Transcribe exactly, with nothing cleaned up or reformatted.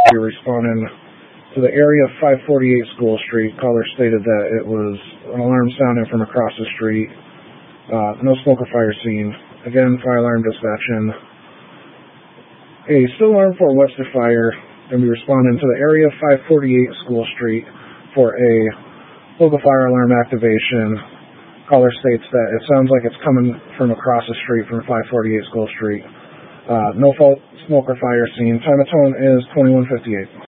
you're responding to the area of five forty-eight School Street. Caller stated that it was an alarm sounding from across the street. Uh, no smoke or fire seen. Again, fire alarm dispatching. A still alarm for Webster Fire. Going to be responding to the area of five forty-eight School Street for a local fire alarm activation. Caller states that it sounds like it's coming from across the street from five forty-eight School Street. Uh, no fault, smoke or fire seen. Time of tone is twenty-one fifty-eight.